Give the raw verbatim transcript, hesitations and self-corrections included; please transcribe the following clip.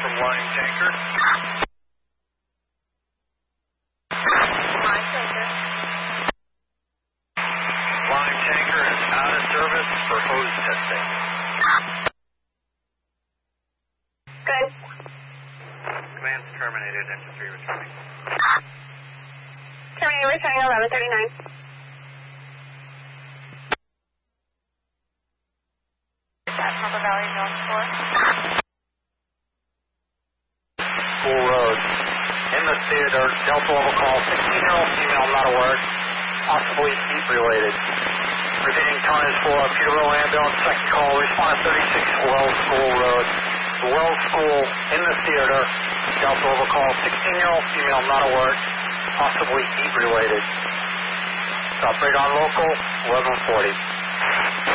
from Line Tanker. Line Tanker. Line Tanker is out of service for hose testing. Good. Command's terminated, engine three returning. Terminated, returning eleven thirty-nine. Napa Valley, North four. School Road. In the theater, Delta level call, sixteen-year-old female, not a word, possibly heat related. Repeating tone is for Peterborough ambulance, second call, respond thirty-six Wells School Road. The Wells School in the theater, Delta level call, sixteen-year-old female, not a word, possibly heat related. Operate on local, eleven forty.